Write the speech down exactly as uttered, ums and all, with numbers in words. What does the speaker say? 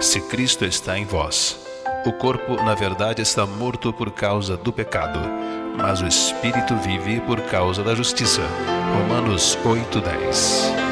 Se Cristo está em vós, o corpo na verdade está morto por causa do pecado, mas o espírito vive por causa da justiça. Romanos oito, dez.